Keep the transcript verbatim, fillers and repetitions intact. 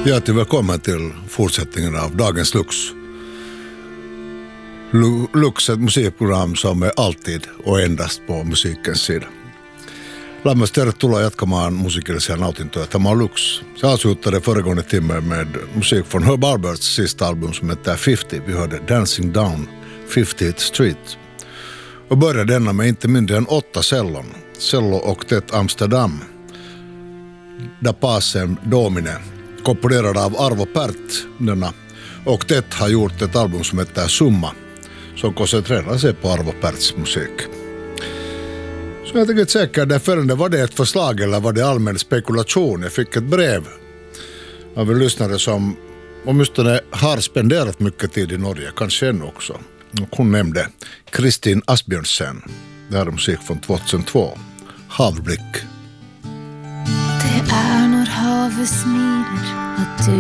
Hjärtligt välkommen till fortsättningen av Dagens Lux. Lu- Lux är ett musikprogram som är alltid och endast på musikens sida. Lämmas tervetuloa jatkamaan musiikillisia nautintoja. Tämä on Lux. Se avslutade föregående timme med musik från Herb Alberts sista album som heter femtio. Vi hörde Dancing Down femtieth Street. Och började denna med inte mindre än åtta cellon. Cello Octet Amsterdam. Da Pacem Domine. Komponerad av Arvo Pärt. Denna Octet har gjort ett album som heter Summa. Som koncentrerar sig på Arvo Pärts musik. Så jag tänkte säkert där förrän var det ett förslag eller var det allmän spekulation. Jag fick ett brev av en lyssnare som åtminstone har spenderat mycket tid i Norge, kanske ännu också. Och hon nämnde Kristin Asbjörnsen. Det här är musik från tjugohundratvå. Havblick. Det är när havet smiler att du